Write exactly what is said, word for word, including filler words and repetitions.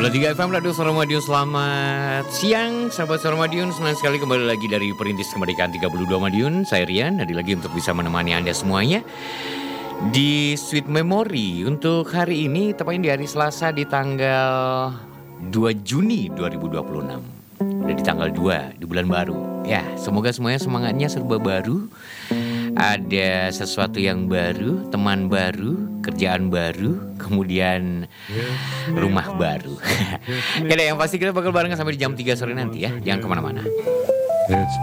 tiga F M Radio Suara Madiun, selamat siang sahabat Suara Madiun. Senang sekali kembali lagi dari Perintis Kemerdekaan tiga puluh dua Madiun. Saya Rian, hadir lagi untuk bisa menemani Anda semuanya di Sweet Memory. Untuk hari ini, tepatnya di hari Selasa di tanggal dua Juni dua ribu dua puluh enam. Udah di tanggal dua, di bulan baru. Ya, semoga semuanya semangatnya serba baru. Ada sesuatu yang baru, teman baru, kerjaan baru, kemudian rumah baru. Ya, yang pasti kita bakal barengan sampai di jam tiga sore nanti ya. Jangan kemana-mana.